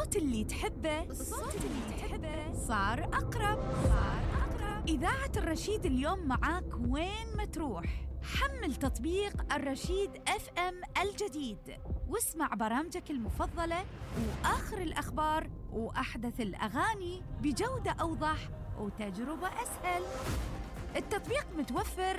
الصوت اللي تحبه صار أقرب. إذاعة الرشيد اليوم معاك وين ما تروح. حمل تطبيق الرشيد FM الجديد واسمع برامجك المفضلة وآخر الأخبار وأحدث الأغاني بجودة أوضح وتجربة أسهل. التطبيق متوفر